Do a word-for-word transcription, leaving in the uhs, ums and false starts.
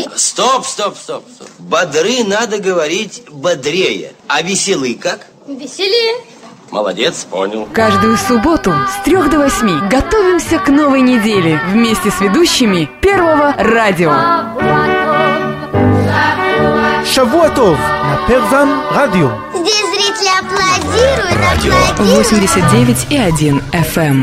Стоп, стоп, стоп, стоп. Бодры надо говорить бодрее. А веселый как? Веселее. Молодец, понял. Каждую субботу с трех до восьми готовимся к новой неделе вместе с ведущими Первого радио. Шавуа тов на Первом радио. Здесь зрители аплодируют, Радио. аплодируют. восемьдесят девять и один эф эм.